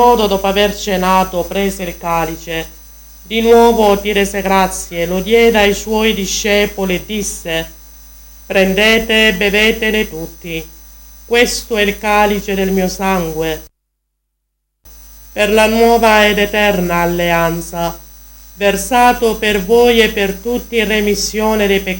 modo, dopo aver cenato, prese il calice, di nuovo ti rese grazie, lo diede ai suoi discepoli e disse: prendete e bevetene tutti, questo è il calice del mio sangue, per la nuova ed eterna alleanza, versato per voi e per tutti in remissione dei peccati.